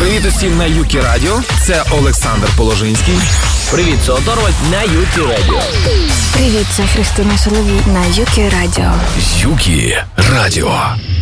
Привіт усім на Юкі Радіо. Це Олександр Положинський. Привіт, це Оторвальд на Юкі Радіо. Привіт, це Христина Соловій на Юкі Радіо. Юкі Радіо.